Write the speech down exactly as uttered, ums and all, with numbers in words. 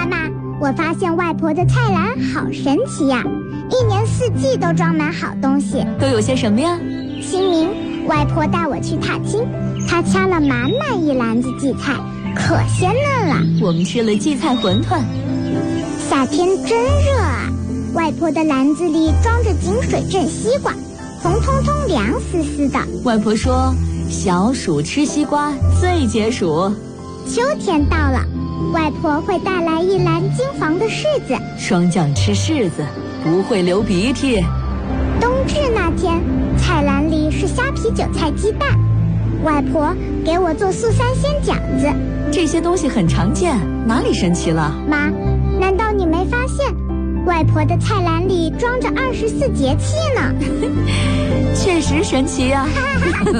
妈，我发现外婆的菜篮好神奇呀，一年四季都装满好东西。 都有些什么呀？ 清明，外婆带我去踏青，她掐了满满一篮子荠菜，可鲜嫩了。 我们吃了荠菜馄饨。 夏天真热啊，外婆的篮子里装着井水镇西瓜，红彤彤凉丝丝的。 外婆说，小暑吃西瓜最解暑。 秋天到了，外婆会带来一篮金黄的柿子。 霜降吃柿子不会流鼻涕。 冬至那天，菜篮里是虾皮韭菜鸡蛋，外婆给我做素三鲜饺子。 这些东西很常见，哪里神奇了？ 妈，难道你没发现外婆的菜篮里装着二十四节气呢？ 确实神奇呀、啊。